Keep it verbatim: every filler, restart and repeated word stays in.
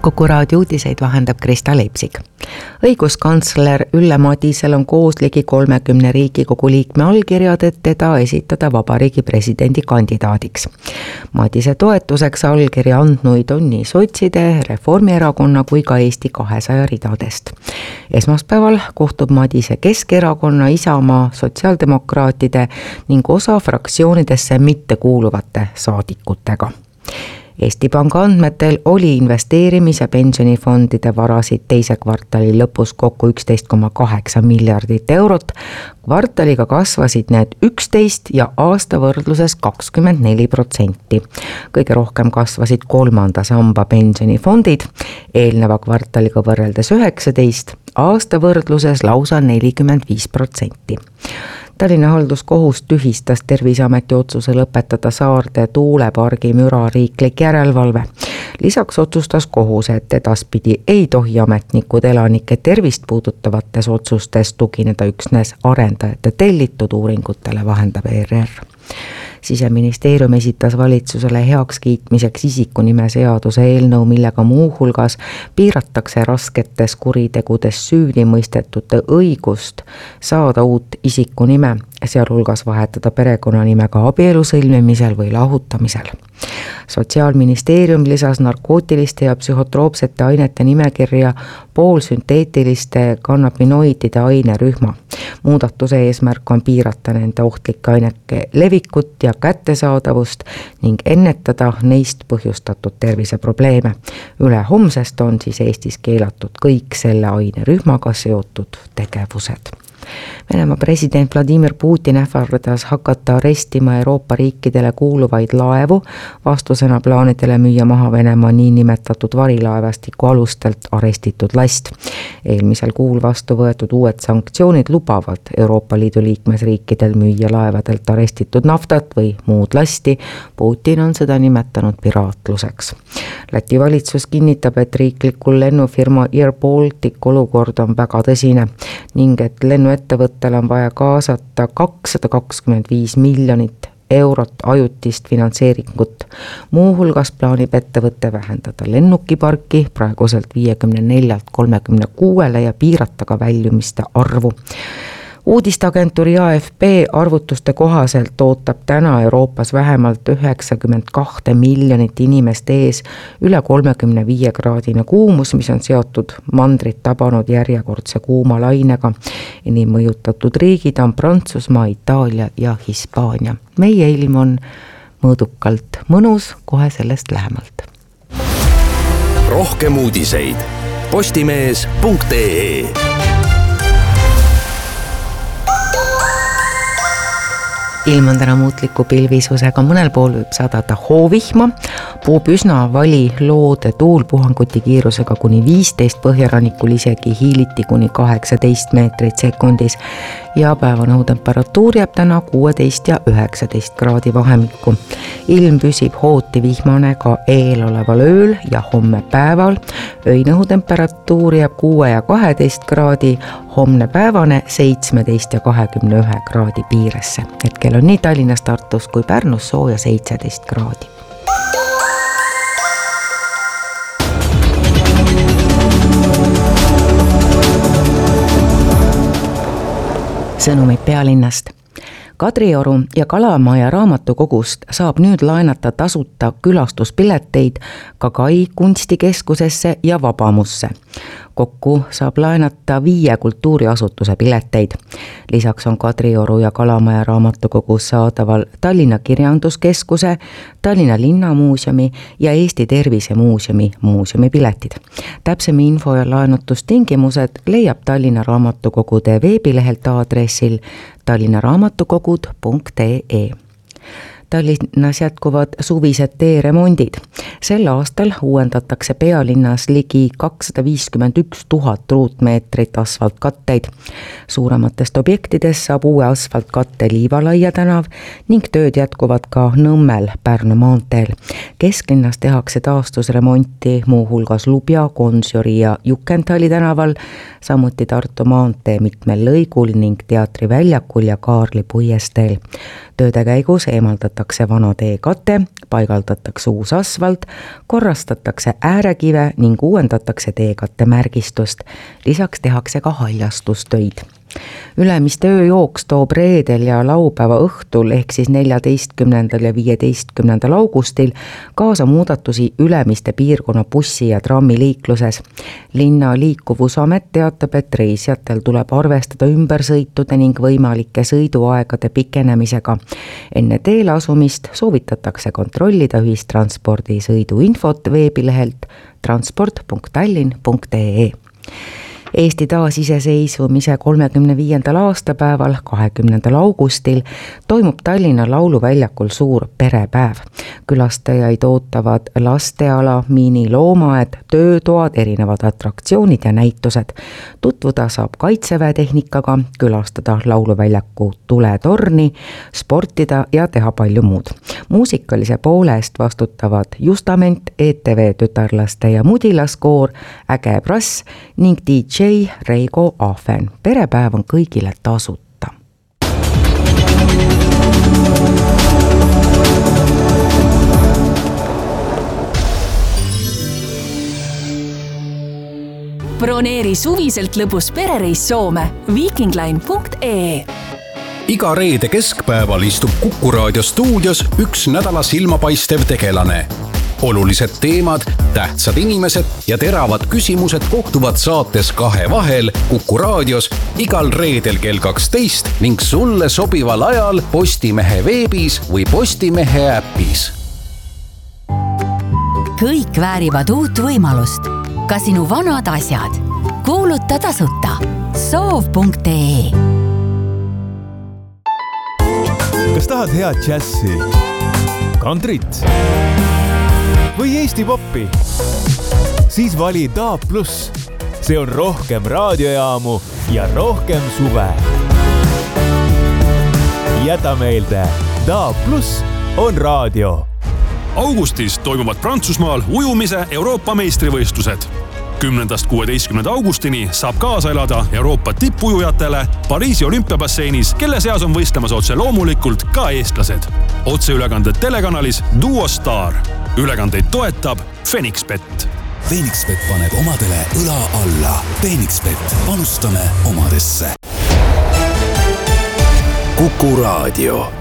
Kuku raadio uudiseid vahendab Krista Leipsik. Õiguskantsler Ülle Madisel on koos ligi kolmekümne Riigikogu liikme allkirjad, et teda esitada vabariigi presidendi kandidaadiks. Madise toetuseks allkirja andnuid on nii sotside, Reformierakonna kui ka Eesti kahesaja ridadest. Esmaspäeval kohtub Madise Keskerakonna, Isamaa, sotsiaaldemokraatide ning osa fraktsioonidesse mitte kuuluvate saadikutega. Eesti Panga andmetel oli investeerimis- ja pensionifondide varasid teise kvartali lõpus kokku üksteist koma kaheksa miljardit eurot. Kvartaliga kasvasid need üksteist ja aasta võrdluses kakskümmend neli protsenti. Kõige rohkem kasvasid kolmanda samba pensionifondid, eelneva kvartaliga võrreldes üheksateist, aasta võrdluses lausa nelikümmend viis protsenti. Tallinna halduskohus tühistas Terviseameti otsuse lõpetada Saarde tuulepargi müra riiklik järelevalve. Lisaks otsustas kohus, et edaspidi ei tohi ametnikud elanike tervist puudutavates otsustes tugineda üksnes arendajate tellitud uuringutele, vahendab E R R. Siseministeerium esitas valitsusele heakskiitmiseks isikunime seaduse eelnõu, millega muuhulgas piiratakse rasketes kuritegudes süüdi mõistetute õigust saada uut isikunime, sealhulgas vahetada perekonnanimega abielu sõlmimisel või lahutamisel. Sotsiaalministeerium lisas narkootiliste ja psühhotroopsete ainete nimekirja poolsünteetiliste kannabinoidide ainerühma. Muudatuse eesmärk on piirata nende ohtlike ainete levikut ja kättesaadavust ning ennetada neist põhjustatud terviseprobleeme. Üle homsest on siis Eestis keelatud kõik selle ainerühmaga seotud tegevused. Venemaa president Vladimir Putin ähvardas hakata arestima Euroopa riikidele kuuluvaid laevu vastusena plaanidele müüa maha Venemaa niinimetatud varilaevastiku alustelt arestitud last. Eelmisel kuul vastu võetud uued sanktsioonid lubavad Euroopa Liidu liikmesriikidel müüa laevadelt arestitud naftat või muud lasti. Putin on seda nimetanud piraatluseks. Läti valitsus kinnitab, et riiklikul lennufirma Air Baltic olukord on väga tõsine ning et lennuettevõttel on vaja kaasata kakssada kakskümmend viis miljonit eurot ajutist finantseeringut. Muuhulgas plaanib ettevõte vähendada lennukiparki praeguselt viiekümne neljalt kolmekümne kuuele ja piirata ka väljumiste arvu. Uudisteagentuuri A F P arvutuste kohaselt ootab täna Euroopas vähemalt üheksakümmend kaks miljonit inimest ees üle kolmekümne viie kraadine kuumus, mis on seotud mandrit tabanud järjekordse kuuma lainega. Enim mõjutatud riigid on Prantsusmaa, Itaalia ja Hispaania. Meie ilm on mõõdukalt mõnus, kohe sellest lähemalt. Rohkem uudiseid postimees punkt ee. Ilm on täna muutliku pilvisusega, mõnel pool võib sadada hoovihma, puhub üsna vali loode tuul puhanguti kiirusega kuni viisteist, põhjarannikul isegi hiiliti kuni kaheksateist meetrit sekundis ja päevane õhutemperatuur jääb täna kuusteist ja üheksateist kraadi vahemikku. Ilm püsib hooti vihmane ka eeloleval ööl ja homme päeval. Öine õhutemperatuur jääb kuue ja kaheteist kraadi, homne päevane seitsmeteist ja kahekümne ühe kraadi piiresse. Hetkel on nii Tallinnas, Tartus kui Pärnus sooja seitseteist kraadi. Sõnumid pealinnast. Kadrioru ja Kalamaja raamatukogust saab nüüd laenata tasuta külastuspileteid ka Kai kunstikeskusesse ja Vabamusse. Kokku saab laenata viie kultuuriasutuse pileteid. Lisaks on Kadrioru ja Kalamaja raamatukogus saadaval Tallinna Kirjanduskeskuse, Tallinna Linnamuuseumi ja Eesti Tervisemuuseumi muuseumi piletid. Täpsem info ja laenutustingimused leiab Tallinna raamatukogude veebilehelt aadressil tallinnaraamatukogud punkt ee. Tallinnas jätkuvad suvised teeremondid. Sel aastal uuendatakse pealinnas ligi kakssada viiskümmend üks tuhat ruutmeetrit asfaltkatteid. Suurematest objektidest saab uue asfaltkatte Liivalaia tänav ning tööd jätkuvad ka Nõmmel Pärnu maanteel. Kesklinnas tehakse taastusremonti muuhulgas Lubja, Gonsiori ja Jukenthali tänaval, samuti Tartu maantee mitmel lõigul ning Teatri väljakul ja Kaarli puiesteel. Tööde käigus eemaldatakse parandatakse vana tee kate, paigaldatakse uus asfalt, korrastatakse äärekive ning uuendatakse teekatte märgistust. Lisaks tehakse ka haljastustöid. Ülemiste ööjooks toob reedel ja laupäeva õhtul ehk siis neljateistkümnendal ja viieteistkümnendal augustil kaasa muudatusi Ülemiste piirkonna bussi- ja trammiliikluses. Linna liikuvusamet teatab, et reisijatel tuleb arvestada ümbersõitude ning võimalike sõiduaegade pikenemisega. Enne teele asumist soovitatakse kontrollida ühistranspordi sõiduinfot veebilehelt transport punkt tallinn punkt ee. Eesti taasiseseisvumise kolmekümne viiendal aastapäeval, kahekümnendal augustil, toimub Tallinna Lauluväljakul suur perepäev. Külastajaid ootavad lasteala, miiniloomaed, töötoad, erinevad atraktsioonid ja näitused. Tutvuda saab Kaitseväe tehnikaga, külastada Lauluväljaku tuletorni, sportida ja teha palju muud. Muusikalise poole eest vastutavad Justament, E T V tütarlaste ja mudilaskoor, Äge Brass ning D J Reigo Ahven. Perepäev on kõigile tasuta. Broneeri suviselt lõbus perereis Soome viikingline punkt ee. Iga reede keskpäeval istub Kuku Raadio stuudios üks nädala silmapaistev tegelane. Olulised teemad, tähtsad inimesed ja teravad küsimused kohtuvad saates Kahe vahel Kuku Raadios igal reedel kell kaksteist ning sulle sobival ajal Postimehe veebis või Postimehe äpis. Kõik väärivad uut võimalust. Ka sinu vanad asjad. Kuuluta tasuta. soov punkt ee. Kas tahad head džässi, kantrit või Eesti poppi? Siis vali D A B plus. See on rohkem raadiojaamu ja rohkem suve. Jäta meelde, D A B plus on raadio. Augustis toimuvad Prantsusmaal ujumise Euroopa meistrivõistlused. kümnendast kuueteistkümnenda augustini saab kaasa elada Euroopa tippujujatele Pariisi olümpiabasseinis, kelle seas on võistlemas otse loomulikult ka eestlased. Otseülekanded telekanalis Duo Star. Ülekandeid toetab Fenixbet. Fenixbet paneb omadele õla alla. Fenixbet, panustame omadesse. Kuku Raadio.